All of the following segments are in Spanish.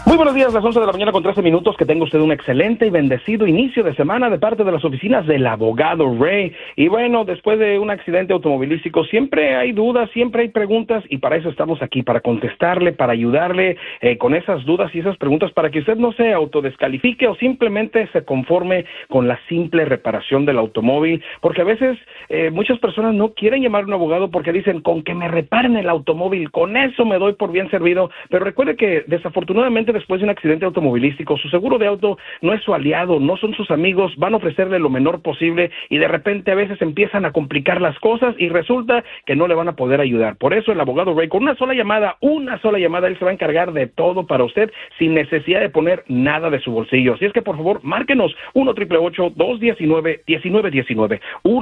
Muy buenos días, las 11 de la mañana con 13 minutos. Que tenga usted un excelente y bendecido inicio de semana de parte de las oficinas del abogado Ray. Y bueno, después de un accidente automovilístico siempre hay dudas, siempre hay preguntas, y para eso estamos aquí, para contestarle, para ayudarle con esas dudas y esas preguntas, para que usted no se autodescalifique o simplemente se conforme con la simple reparación del automóvil, porque a veces muchas personas no quieren llamar a un abogado porque dicen, con que me reparen el automóvil, con eso me doy por bien servido. Pero recuerde que desafortunadamente después de un accidente automovilístico, su seguro de auto no es su aliado, no son sus amigos, van a ofrecerle lo menor posible y de repente a veces empiezan a complicar las cosas y resulta que no le van a poder ayudar. Por eso el abogado Ray, con una sola llamada, él se va a encargar de todo para usted sin necesidad de poner nada de su bolsillo. Así es que por favor, márquenos 1-888-219-1919,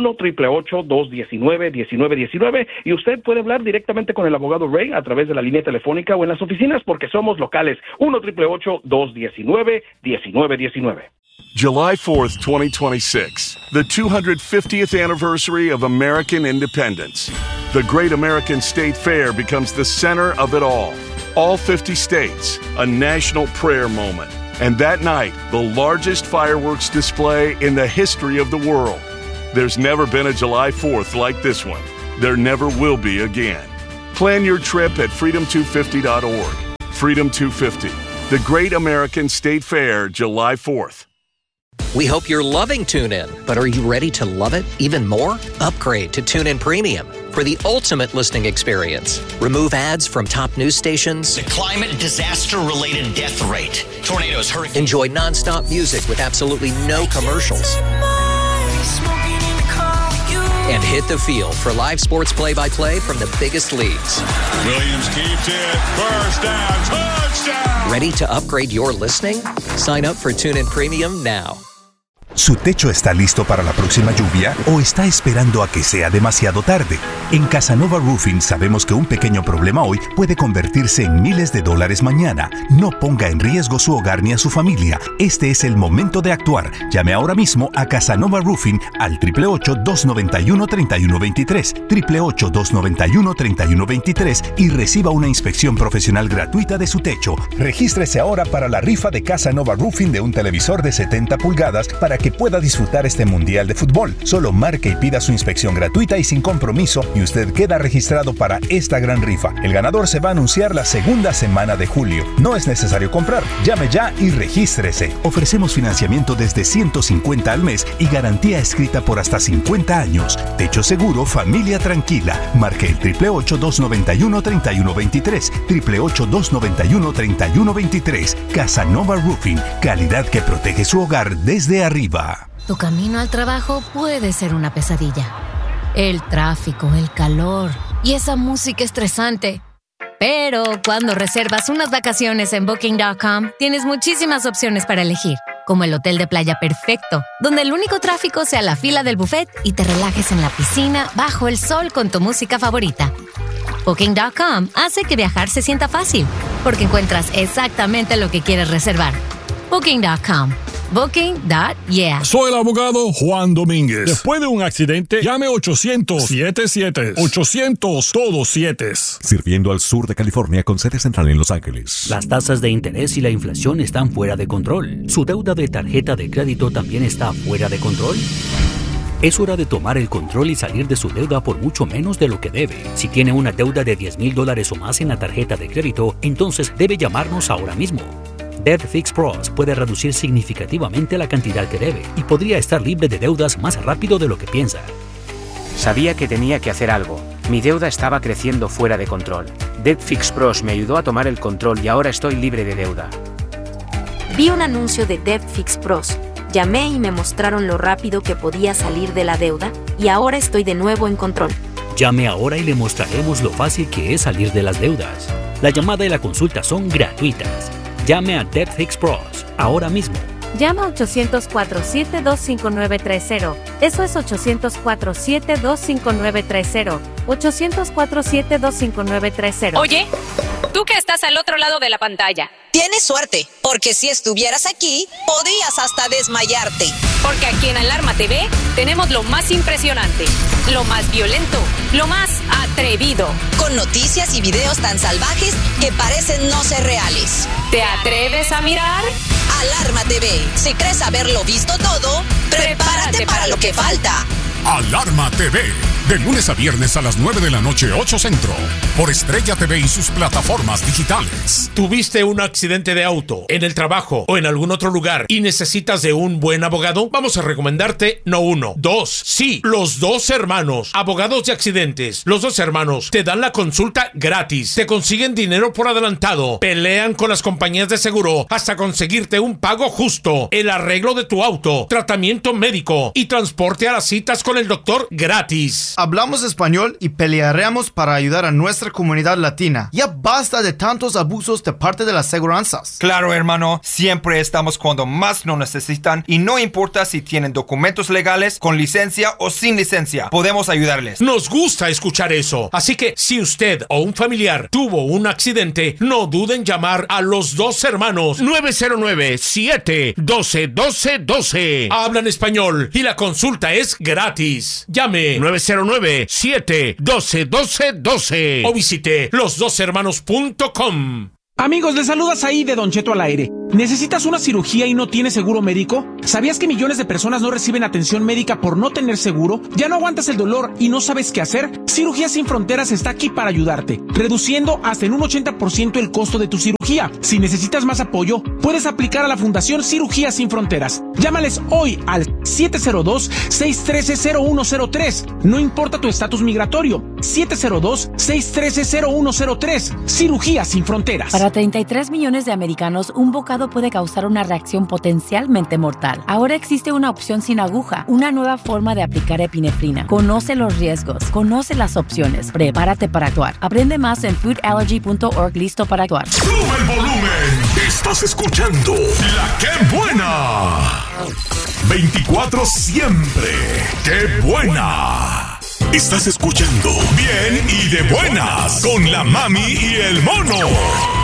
1-888-219-1919, y usted puede hablar directamente con el abogado Ray a través de la línea telefónica o en las oficinas, porque somos locales. 1-888-219-1919. July 4th, 2026, the 250th anniversary of American independence. The Great American State Fair becomes the center of it all. All 50 states, a national prayer moment. And that night, the largest fireworks display in the history of the world. There's never been a July 4th like this one. There never will be again. Plan your trip at freedom250.org. Freedom 250, the Great American State Fair, July 4th. We hope you're loving TuneIn, but are you ready to love it even more? Upgrade to TuneIn Premium for the ultimate listening experience. Remove ads from top news stations. The climate disaster-related death rate. Tornadoes, hurricanes. Enjoy nonstop music with absolutely no commercials. And hit the field for live sports play-by-play from the biggest leagues. Williams keeps it. First down. Touchdown. Ready to upgrade your listening? Sign up for TuneIn Premium now. ¿Su techo está listo para la próxima lluvia o está esperando a que sea demasiado tarde? En Casanova Roofing sabemos que un pequeño problema hoy puede convertirse en miles de dólares mañana. No ponga en riesgo su hogar ni a su familia. Este es el momento de actuar. Llame ahora mismo a Casanova Roofing al 888-291-3123, 888-291-3123 y reciba una inspección profesional gratuita de su techo. Regístrese ahora para la rifa de Casanova Roofing de un televisor de 70 pulgadas para que pueda disfrutar este mundial de fútbol. Solo marque y pida su inspección gratuita y sin compromiso y usted queda registrado para esta gran rifa. El ganador se va a anunciar la segunda semana de julio. No es necesario comprar. Llame ya y regístrese. Ofrecemos financiamiento desde $150 al mes y garantía escrita por hasta 50 años. Techo seguro, familia tranquila. Marque el 888-291-3123, 888-291-3123. Casanova Roofing. Calidad que protege su hogar desde arriba. Tu camino al trabajo puede ser una pesadilla. El tráfico, el calor y esa música estresante. Pero cuando reservas unas vacaciones en Booking.com, tienes muchísimas opciones para elegir, como el hotel de playa perfecto, donde el único tráfico sea la fila del buffet y te relajes en la piscina bajo el sol con tu música favorita. Booking.com hace que viajar se sienta fácil, porque encuentras exactamente lo que quieres reservar. Booking.com. Booking.yeah. Soy el abogado Juan Domínguez. Después de un accidente, llame 800-77. 800, todos 7. Sirviendo al sur de California con sede central en Los Ángeles. Las tasas de interés y la inflación están fuera de control. ¿Su deuda de tarjeta de crédito también está fuera de control? Es hora de tomar el control y salir de su deuda por mucho menos de lo que debe. Si tiene una deuda de $10,000 o más en la tarjeta de crédito, entonces debe llamarnos ahora mismo. Debt Fix Pros puede reducir significativamente la cantidad que debe y podría estar libre de deudas más rápido de lo que piensa. Sabía que tenía que hacer algo. Mi deuda estaba creciendo fuera de control. Debt Fix Pros me ayudó a tomar el control y ahora estoy libre de deuda. Vi un anuncio de Debt Fix Pros. Llamé y me mostraron lo rápido que podía salir de la deuda y ahora estoy de nuevo en control. Llame ahora y le mostraremos lo fácil que es salir de las deudas. La llamada y la consulta son gratuitas. Llame a Debt Fix Pros ahora mismo. Llama 800-472-5930. Eso es 800-472-5930. 800-472-5930. Oye, tú que estás al otro lado de la pantalla. Tienes suerte, porque si estuvieras aquí, podrías hasta desmayarte. Porque aquí en Alarma TV tenemos lo más impresionante, lo más violento, lo más atrevido. Con noticias y videos tan salvajes que parecen no ser reales. ¿Te atreves a mirar? Alarma TV. Si crees haberlo visto todo, prepárate para lo que falta. Alarma TV, de lunes a viernes a las 9 de la noche, 8 Centro, por Estrella TV y sus plataformas digitales. ¿Tuviste un accidente de auto en el trabajo o en algún otro lugar y necesitas de un buen abogado? Vamos a recomendarte no uno, dos, sí, los Dos Hermanos, abogados de accidentes. Los Dos Hermanos te dan la consulta gratis, te consiguen dinero por adelantado, pelean con las compañías de seguro hasta conseguirte un pago justo, el arreglo de tu auto, tratamiento médico y transporte a las citas con el doctor gratis. Hablamos español y pelearemos para ayudar a nuestra comunidad latina. Ya basta de tantos abusos de parte de las aseguranzas. Claro, hermano, siempre estamos cuando más nos necesitan y no importa si tienen documentos legales, con licencia o sin licencia, podemos ayudarles. Nos gusta escuchar eso. Así que si usted o un familiar tuvo un accidente, no duden en llamar a los Dos Hermanos. 909-712-1212. Hablan español y la consulta es gratis. Llame 909-712-1212 o visite losdoshermanos.com. Amigos, les saluda Said de Don Cheto al aire. ¿Necesitas una cirugía y no tienes seguro médico? ¿Sabías que millones de personas no reciben atención médica por no tener seguro? ¿Ya no aguantas el dolor y no sabes qué hacer? Cirugías Sin Fronteras está aquí para ayudarte, reduciendo hasta en un 80% el costo de tu cirugía. Si necesitas más apoyo, puedes aplicar a la Fundación Cirugías Sin Fronteras. Llámales hoy al 702-613-0103. No importa tu estatus migratorio. 702-613-0103. Cirugías Sin Fronteras. Para 33 millones de americanos, un bocado puede causar una reacción potencialmente mortal. Ahora existe una opción sin aguja, una nueva forma de aplicar epinefrina. Conoce los riesgos, conoce las opciones, prepárate para actuar. Aprende más en foodallergy.org. Listo para actuar. ¡Sube el volumen! Estás escuchando La Qué Buena. 24 siempre. ¡Qué buena! Estás escuchando Bien y de Buenas con la Mami y el Mono.